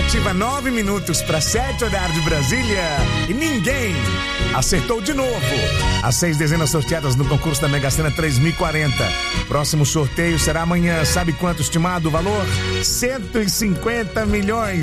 Ativa, 9 minutos para 7, horário de Brasília. E ninguém acertou de novo. As 6 dezenas sorteadas no concurso da Mega Sena 3040. Próximo sorteio será amanhã. Sabe quanto estimado o valor? 150 milhões.